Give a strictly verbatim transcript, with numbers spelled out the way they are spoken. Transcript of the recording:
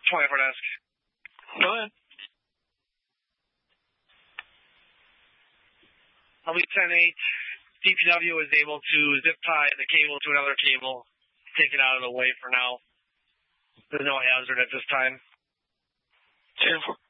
twenty-four desk. Go ahead. L B ten eight, D P W was able to zip tie the cable to another cable, take it out of the way for now. There's no hazard at this time. ten four.